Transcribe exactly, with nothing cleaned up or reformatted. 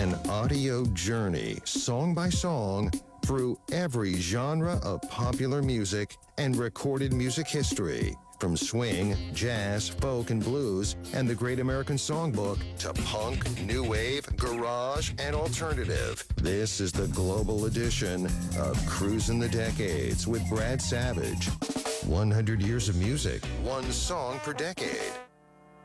An audio journey, song by song, through every genre of popular music and recorded music history. From swing, jazz, folk, and blues, and the Great American Songbook to punk, new wave, garage, and alternative. This is the global edition of Cruising the Decades with Brad Savage. one hundred years of music, one song per decade.